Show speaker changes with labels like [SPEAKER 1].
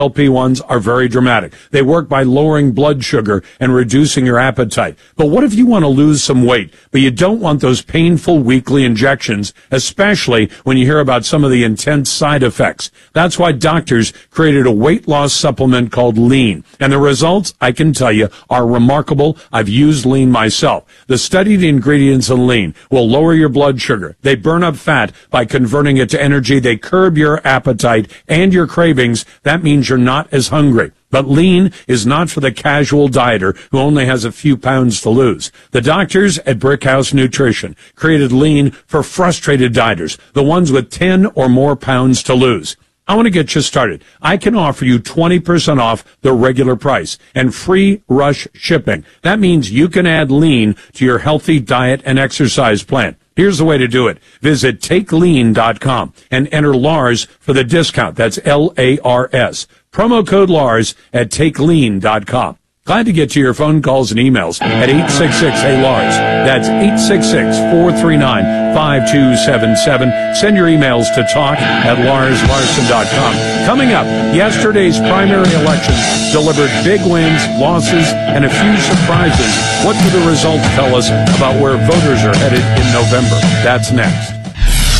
[SPEAKER 1] GLP-1s are very dramatic. They work by lowering blood sugar and reducing your appetite. But what if you want to lose some weight, but you don't want those painful weekly injections, especially when you hear about some of the intense side effects? That's why doctors created a weight loss supplement called Lean. And the results, I can tell you, are remarkable. I've used Lean myself. The studied ingredients in Lean will lower your blood sugar. They burn up fat by converting it to energy. They curb your appetite and your cravings. That means you're not as hungry. But Lean is not for the casual dieter who only has a few pounds to lose. The doctors at Brickhouse Nutrition created Lean for frustrated dieters, the ones with 10 or more pounds to lose. I want to get you started. I can offer you 20% off the regular price and free rush shipping. That means you can add Lean to your healthy diet and exercise plan. Here's the way to do it. Visit TakeLean.com and enter Lars for the discount. That's L-A-R-S. Promo code Lars at TakeLean.com. Glad to get to your phone calls and emails at 866-HEY-LARS. That's 866-439-5277. Send your emails to talk@LarsLarson.com. Coming up, yesterday's primary elections delivered big wins, losses, and a few surprises. What do the results tell us about where voters are headed in November? That's next.